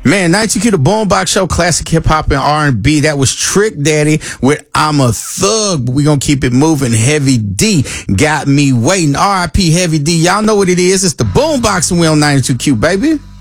Man, 92Q, the Boombox Show, classic hip hop and R&B. That was Trick Daddy with I'm a Thug, but we gonna keep it moving. Heavy D got me waiting. R.I.P. Heavy D. Y'all know what it is. It's the Boombox and we on 92Q, baby.